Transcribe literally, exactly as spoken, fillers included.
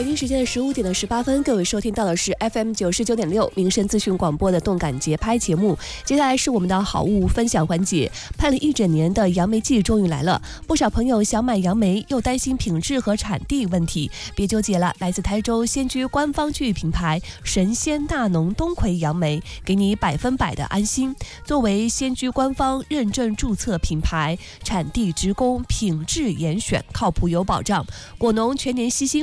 北京时间的十五点的十八分，各位收听到的是 F M 九十九点六民生资讯广播的动感节拍节目。接下来是我们的好物分享环节。盼了一整年的杨梅季终于来了，不少朋友想买杨梅，又担心品质和产地问题，别纠结了。来自台州仙居官方区域品牌神仙大农冬葵杨梅，给你百分百的安心。作为仙居官方认证注册品牌，产地直供，品质严选，靠谱有保障。果农全年悉心